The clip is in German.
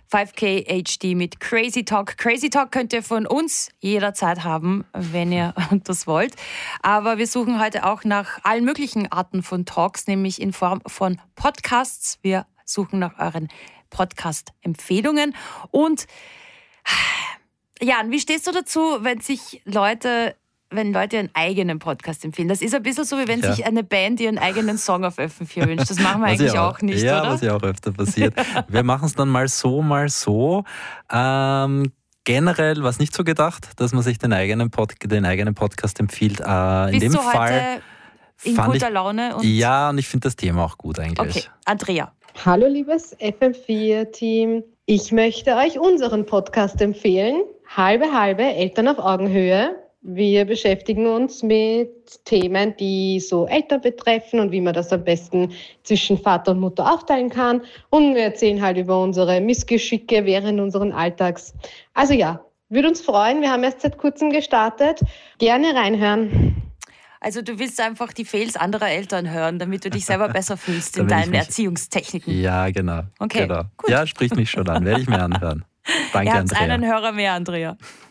5K HD mit Crazy Talk. Crazy Talk könnt ihr von uns jederzeit haben, wenn ihr das wollt. Aber wir suchen heute auch nach allen möglichen Arten von Talks, nämlich in Form von Podcasts. Wir suchen nach euren Podcast-Empfehlungen. Und Jan, wie stehst du dazu, wenn Leute ihren eigenen Podcast empfehlen? Das ist ein bisschen so, wie wenn sich eine Band ihren eigenen Song auf FM4 wünscht. Das machen wir eigentlich auch nicht, oder? Ja, was ja auch öfter passiert. Wir machen es dann mal so, mal so. Generell war es nicht so gedacht, dass man sich den eigenen Podcast empfiehlt. In dem du Fall heute in guter Laune? Und ich finde das Thema auch gut eigentlich. Okay, Andrea. Hallo liebes FM4-Team. Ich möchte euch unseren Podcast empfehlen. Halbe Halbe, Eltern auf Augenhöhe. Wir beschäftigen uns mit Themen, die so Eltern betreffen und wie man das am besten zwischen Vater und Mutter aufteilen kann. Und wir erzählen halt über unsere Missgeschicke während unseren Alltags. Also ja, würde uns freuen. Wir haben erst seit kurzem gestartet. Gerne reinhören. Also du willst einfach die Fails anderer Eltern hören, damit du dich selber besser fühlst in deinen Erziehungstechniken. Ja, genau. Okay, genau. Gut. Ja, spricht mich schon an. Werde ich mir anhören. Danke, Ihr habt Andrea. einen Hörer mehr, Andrea.